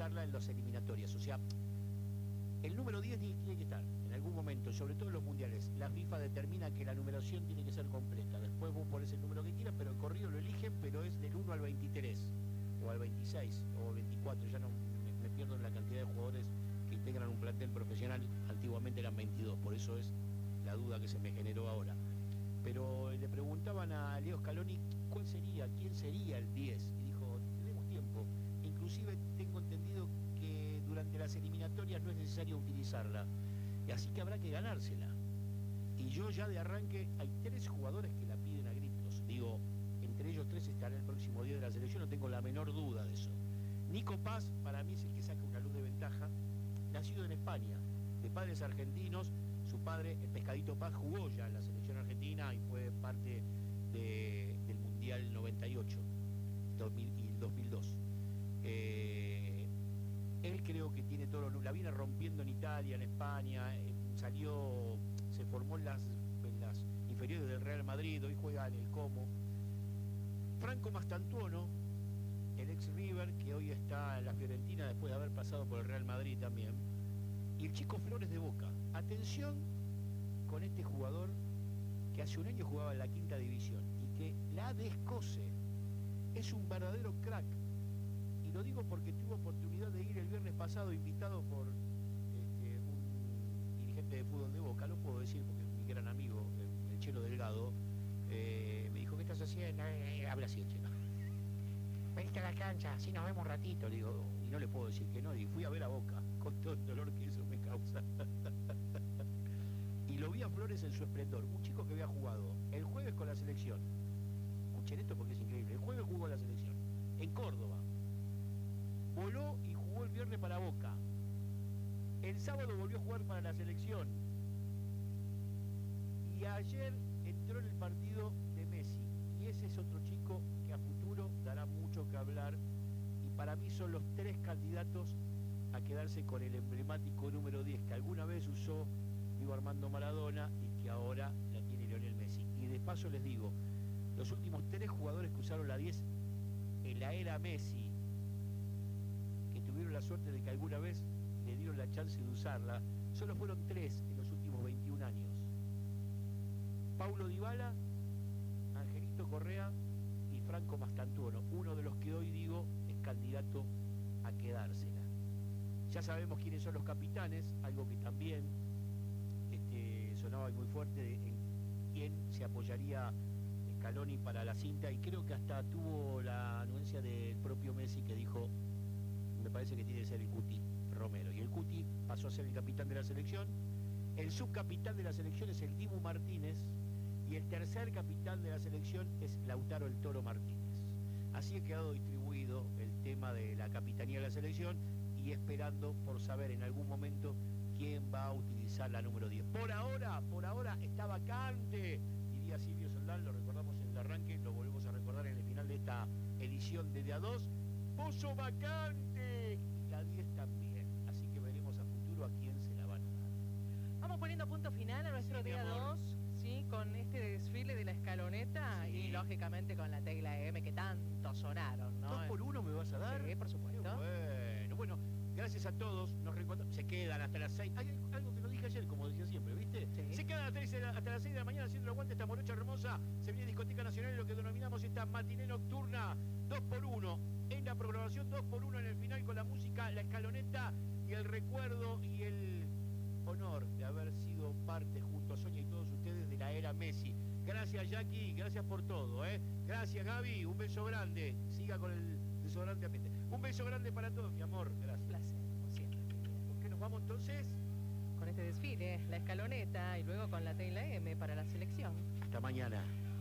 utilizarla en las eliminatorias. O sea, el número 10 tiene que estar en algún momento, sobre todo en los mundiales. La FIFA determina que la numeración tiene que ser completa. Después vos pones el número que quieras, pero el corrido lo eligen, pero es del 1 al 23, o al 26, o al 24. Ya no me pierdo en la cantidad de jugadores que integran un plantel profesional. Antiguamente eran 22, por eso es la duda que se me generó ahora. Pero le preguntaban a Leo Scaloni quién sería el 10, y dijo, tenemos tiempo. Inclusive tengo entendido que durante las eliminatorias no es necesario utilizarla, y así que habrá que ganársela. Y yo ya de arranque, hay 3 jugadores que la piden a gritos. Digo, entre ellos 3 estará el próximo 10 de la selección, no tengo la menor duda de eso. Nico Paz, para mí es el que saca una luz de ventaja, nacido en España, de padres argentinos. Su padre, el Pescadito Paz, jugó ya en la selección argentina y fue parte del Mundial 98 y el 2002. Él creo que tiene todo, la viene rompiendo en Italia, en España, se formó en las inferiores del Real Madrid, hoy juega en el Como. Franco Mastantuono, el ex River, que hoy está en la Fiorentina después de haber pasado por el Real Madrid también. Y el Chico Flores de Boca. Atención con este jugador que hace un año jugaba en la 5ª división y que la descoce. Es un verdadero crack. Y lo digo porque tuve oportunidad de ir el viernes pasado invitado por un dirigente de fútbol de Boca. Lo puedo decir porque es mi gran amigo, el Chelo Delgado. Me dijo, ¿qué estás haciendo? Habla así el Chelo. Veniste a la cancha, así nos vemos un ratito. Le digo, y no le puedo decir que no. Y fui a ver a Boca, con todo el dolor que eso me causa. Y lo vi a Flores en su esplendor. Un chico que había jugado el jueves con la selección. Escuchen esto porque es increíble. El jueves jugó la selección, en Córdoba. Voló y jugó el viernes para Boca. El sábado volvió a jugar para la selección. Y ayer entró en el partido de Messi. Y ese es otro chico que a futuro dará mucho que hablar. Y para mí son los 3 candidatos a quedarse con el emblemático número 10 que alguna vez usó Diego Armando Maradona y que ahora la tiene Lionel Messi. Y de paso les digo, los últimos 3 jugadores que usaron la 10 en la era Messi, que tuvieron la suerte de que alguna vez le dieron la chance de usarla, solo fueron 3 en los últimos 21 años. Paulo Dybala, Angelito Correa y Franco Mastantuono, uno de los que hoy digo es candidato a quedársela. Ya sabemos quiénes son los capitanes, algo que también sonaba muy fuerte, en quién se apoyaría Scaloni para la cinta, y creo que hasta tuvo la anuencia del propio Messi que dijo, me parece que tiene que ser el Cuti Romero, y el Cuti pasó a ser el capitán de la selección. El subcapitán de la selección es el Dibu Martínez, y el tercer capitán de la selección es Lautaro el Toro Martínez. Así ha quedado distribuido el tema de la capitanía de la selección, y esperando por saber en algún momento quién va a utilizar la número 10. Por ahora está vacante, diría Silvio Soldán, lo recordamos en el arranque, lo volvemos a recordar en el final de esta edición de A2. Pozo vacante, y la 10 también. Así que veremos a futuro a quién se la van a dar. Vamos poniendo punto final a nuestro día 2, ¿sí? Con este desfile de la escaloneta, sí, y lógicamente con la tecla M que tanto sonaron, ¿no? 2 por 1 me vas a dar. Sí, por supuesto. Bueno, gracias a todos, nos reencontramos. Se quedan hasta las 6. Hay algo que no dije ayer, como decía siempre, ¿viste? Sí. Se quedan hasta las 6 de la mañana haciendo el aguante esta morocha hermosa. Se viene Discoteca Nacional, lo que denominamos esta matiné nocturna 2 por 1. En la programación 2 por 1 en el final con la música, la escaloneta y el recuerdo y el honor de haber sido parte junto a Sonia y todos ustedes de la era Messi. Gracias, Jackie, gracias por todo, ¿eh? Gracias, Gaby, un beso grande. Siga con el desodorante ambiente. Un beso grande para todos, mi amor. Gracias. Un placer, como siempre. ¿Por qué nos vamos entonces? Con este desfile, la escaloneta y luego con la tecla M para la selección. Hasta mañana.